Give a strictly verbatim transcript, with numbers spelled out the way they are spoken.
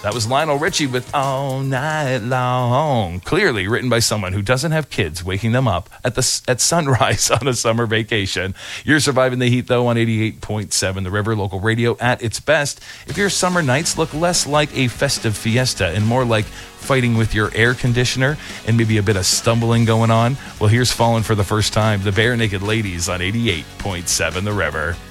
That was Lionel Richie with All Night Long. Clearly written by someone who doesn't have kids waking them up at the at sunrise on a summer vacation. You're surviving the heat, though, on eighty-eight point seven The River, local radio at its best. If your summer nights look less like a festive fiesta and more like fighting with your air conditioner and maybe a bit of stumbling going on, well, here's Falling for the First Time, the Bare Naked Ladies on eighty-eight point seven The River.